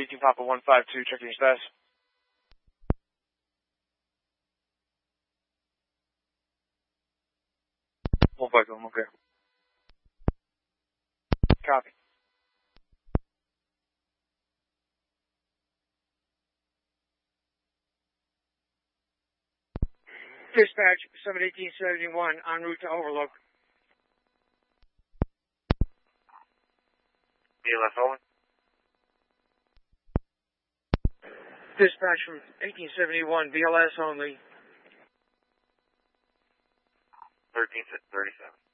18 Papa 152, checking your status. 152, I'm okay. Copy. Dispatch 71871 en route to Overlook. BLS over. Dispatch from 1871, BLS only. 1337.